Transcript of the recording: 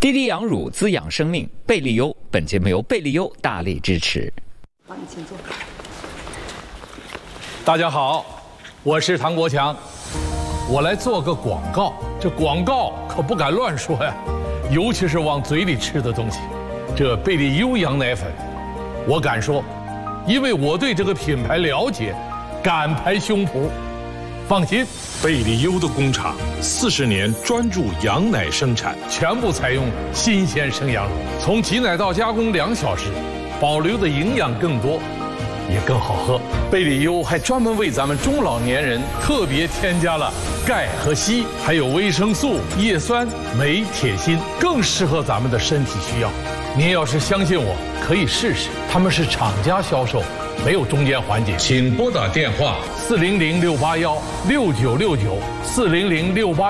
滴滴养乳滋养生命，贝利优。本节目由贝利优大力支持。 好，你请坐。 大家好，我是唐国强，我来做个广告。这广告可不敢乱说呀，尤其是往嘴里吃的东西。这贝利优羊奶粉，我敢说，因为我对这个品牌了解，敢拍胸脯。放心， 贝利优的工厂40年专注羊奶生产， 全部采用新鲜生羊乳，从挤奶到加工2小时，保留的营养更多，也更好喝。贝利优还专门为咱们中老年人特别添加了钙和硒，还有维生素、叶酸、镁、铁、锌，更适合咱们的身体需要。您要是相信我，可以试试，他们是厂家销售，没有中间环节。 请拨打电话 400-681-6969，400-681。